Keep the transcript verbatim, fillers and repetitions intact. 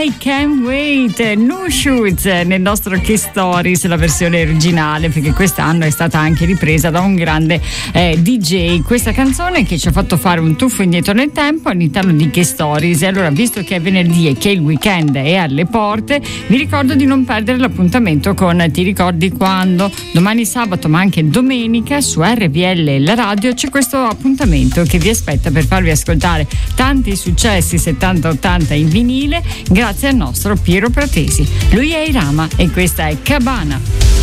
I Can't Wait, No Shoots nel nostro Che Stories, la versione originale, perché quest'anno è stata anche ripresa da un grande eh, D J, questa canzone che ci ha fatto fare un tuffo indietro nel tempo all'interno di Che Stories. E allora, visto che è venerdì e che il weekend è alle porte, vi ricordo di non perdere l'appuntamento con Ti ricordi quando? Domani sabato ma anche domenica su R P L La Radio c'è questo appuntamento che vi aspetta per farvi ascoltare tanti successi settanta ottanta in vinile grazie al nostro Piero Pratesi. Lui è Irama e questa è Cabana.